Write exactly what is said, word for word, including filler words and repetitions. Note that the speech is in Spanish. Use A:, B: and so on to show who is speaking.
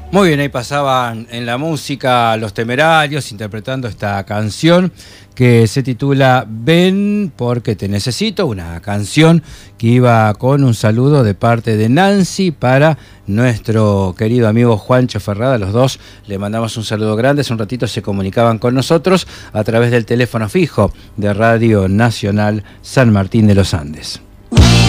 A: Muy bien, ahí pasaban en la música Los Temerarios interpretando esta canción que se titula Ven porque te necesito, una canción que iba con un saludo de parte de Nancy para nuestro querido amigo Juancho Ferrada. Los dos le mandamos un saludo grande. Hace un ratito se comunicaban con nosotros a través del teléfono fijo de Radio Nacional San Martín de los Andes.